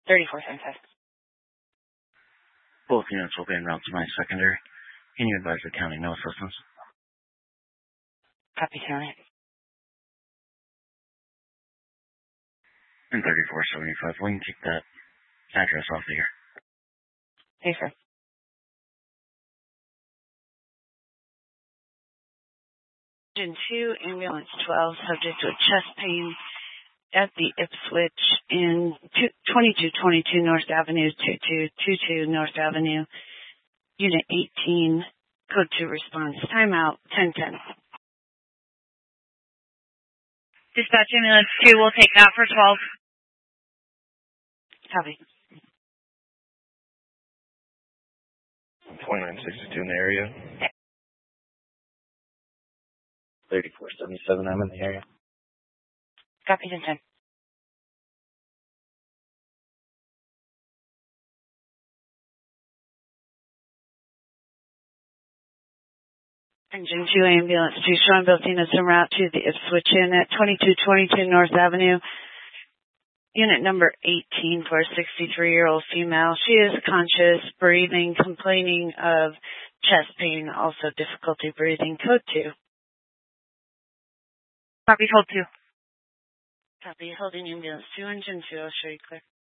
3475. Both units will be en route to my secondary. Can you advise the county no assistance? Copy, County. And 3475, we can keep that address off the air. Hey, sir. Engine 2, ambulance 12, subject to a chest pain at the Ipswich in 2222 North Avenue, 2222 North Avenue, Unit 18, Code 2 response. Timeout, 10:10. Dispatch ambulance 2 will take that for 12. Copy. 2962 in the area. 3477, I'm in the area. Copy, 10:10. Engine 2, ambulance 2, Sean Beltina's en route to the Ipswich Inn at 2222 North Avenue, unit number 18 for a 63-year-old female. She is conscious, breathing, complaining of chest pain, also difficulty breathing. Code 2. Copy, hold 2. Copy, holding ambulance 2, engine 2, I'll show you clear.